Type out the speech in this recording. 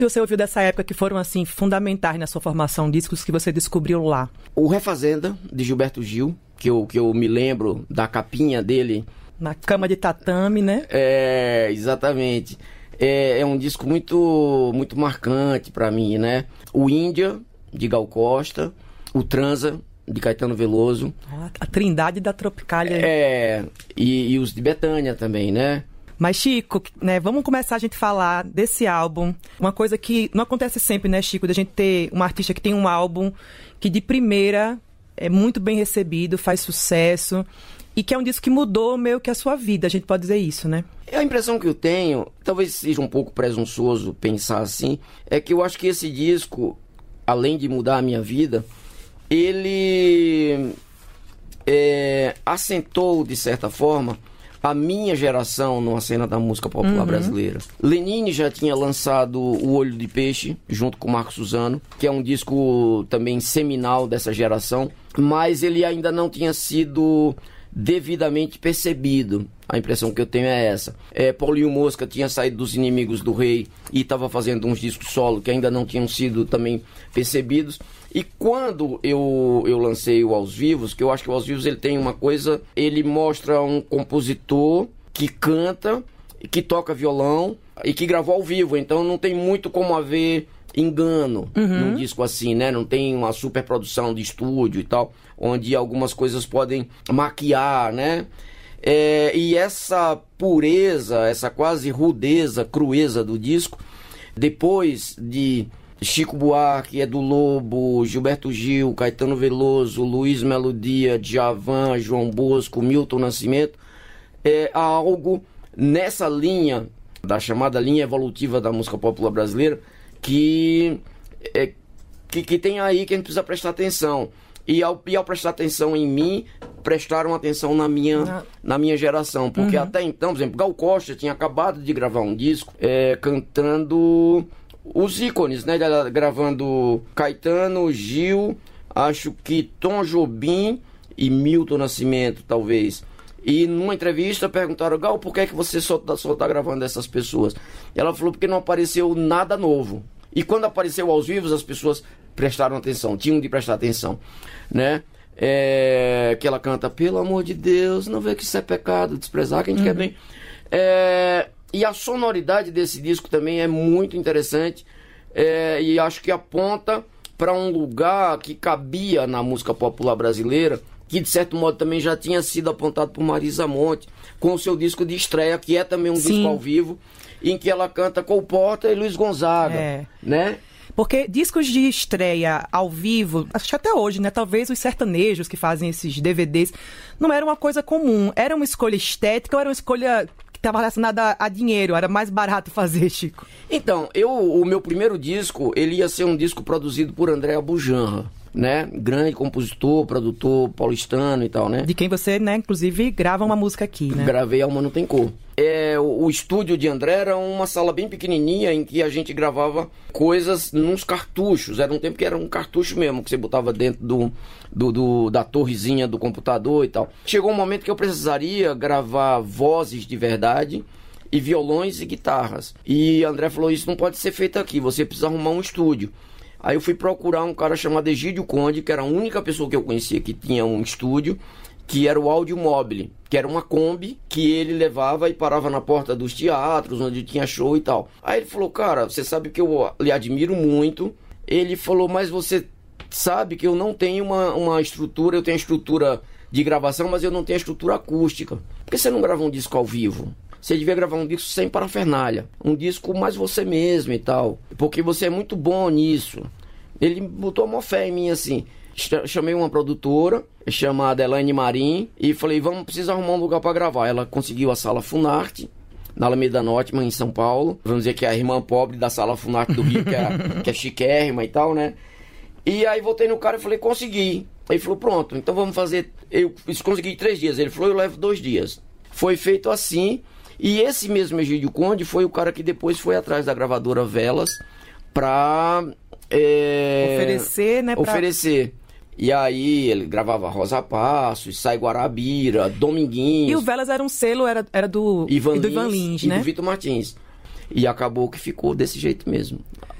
Você ouviu dessa época que foram, assim, fundamentais na sua formação, discos que você descobriu lá? O Refazenda, de Gilberto Gil, que eu me lembro da capinha dele. Na cama de tatame, né? Exatamente. É um disco muito, muito marcante pra mim, né? O Índia, de Gal Costa, o Transa, de Caetano Veloso. A trindade da Tropicália. E os de Bethânia também, né? Mas, Chico, né, vamos começar a gente falar desse álbum. Uma coisa que não acontece sempre, né, Chico? Da gente ter uma artista que tem um álbum que de primeira é muito bem recebido, faz sucesso, e que é um disco que mudou meio que a sua vida, a gente pode dizer isso, né? A impressão que eu tenho, talvez seja um pouco presunçoso pensar assim, é que eu acho que esse disco, além de mudar a minha vida, ele assentou, de certa forma, a minha geração numa cena da música popular brasileira. Lenine já tinha lançado O Olho de Peixe, junto com Marco Suzano, que é um disco também seminal dessa geração, mas ele ainda não tinha sido devidamente percebido. A impressão que eu tenho é essa. Paulinho Mosca tinha saído dos Inimigos do Rei e estava fazendo uns discos solo que ainda não tinham sido também percebidos. E quando eu lancei o Aos Vivos, que eu acho que o Aos Vivos ele tem uma coisa, ele mostra um compositor que canta, que toca violão e que gravou ao vivo, então não tem muito como haver engano num disco assim, né? Não tem uma superprodução de estúdio e tal, onde algumas coisas podem maquiar, né? E essa pureza, essa quase rudeza, crueza do disco, depois de Chico Buarque, Edu Lobo, Gilberto Gil, Caetano Veloso, Luiz Melodia, Djavan, João Bosco, Milton Nascimento, há algo nessa linha, da chamada linha evolutiva da música popular brasileira, que tem aí que a gente precisa prestar atenção. E ao prestar atenção em mim, prestaram atenção na minha geração. Porque até então, por exemplo, Gal Costa tinha acabado de gravar um disco cantando os ícones, né? Gravando Caetano, Gil, acho que Tom Jobim e Milton Nascimento, talvez. E numa entrevista perguntaram: Gal, por que é que você só tá gravando essas pessoas? Ela falou: porque não apareceu nada novo. E quando apareceu Aos Vivos, as pessoas prestaram atenção, tinham de prestar atenção, né? Que ela canta: pelo amor de Deus, não vê que isso é pecado, desprezar quem a gente quer bem. E a sonoridade desse disco também é muito interessante, e acho que aponta para um lugar que cabia na música popular brasileira, que de certo modo também já tinha sido apontado por Marisa Monte, com o seu disco de estreia, que é também um disco ao vivo, em que ela canta Cole Porter e Luiz Gonzaga, né? Porque discos de estreia ao vivo, acho que até hoje, né? Talvez os sertanejos que fazem esses DVDs, não era uma coisa comum. Era uma escolha estética ou era uma escolha que estava relacionada a dinheiro? Era mais barato fazer, Chico? Então, o meu primeiro disco, ele ia ser um disco produzido por André Abujanra, né? Grande compositor, produtor paulistano e tal, né? De quem você, né, inclusive, grava uma música aqui, né? Gravei Alma Não Tem Cor. O estúdio de André era uma sala bem pequenininha em que a gente gravava coisas nos cartuchos. Era um tempo que era um cartucho mesmo, que você botava dentro da torrezinha do computador e tal. Chegou um momento que eu precisaria gravar vozes de verdade e violões e guitarras. E André falou: isso não pode ser feito aqui, você precisa arrumar um estúdio. Aí eu fui procurar um cara chamado Egídio Conde, que era a única pessoa que eu conhecia que tinha um estúdio, que era o Audio Mobile, que era uma Kombi que ele levava e parava na porta dos teatros, onde tinha show e tal. Aí ele falou: cara, você sabe que eu lhe admiro muito. Ele falou: mas você sabe que eu não tenho uma estrutura, eu tenho a estrutura de gravação, mas eu não tenho a estrutura acústica. Por que você não grava um disco ao vivo? Você devia gravar um disco sem parafernália, um disco mais você mesmo e tal, porque você é muito bom nisso. Ele botou uma fé em mim assim. Chamei uma produtora chamada Elaine Marim e falei: precisa arrumar um lugar para gravar. Ela conseguiu a Sala Funarte, na Alameda Norte, em São Paulo. Vamos dizer que é a irmã pobre da Sala Funarte do Rio, que é chiquérrima e tal, né? E aí voltei no cara e falei: consegui. Aí ele falou: pronto, então vamos fazer. Eu consegui em 3 dias. Ele falou: eu levo 2 dias. Foi feito assim. E esse mesmo Egídio Conde foi o cara que depois foi atrás da gravadora Velas pra oferecer, né? Oferecer. E aí ele gravava Rosa Passos, Sai Guarabira, Dominguinhos. E o Velas era um selo, era do Ivan Lins, né? E do Vitor Martins. E acabou que ficou desse jeito mesmo.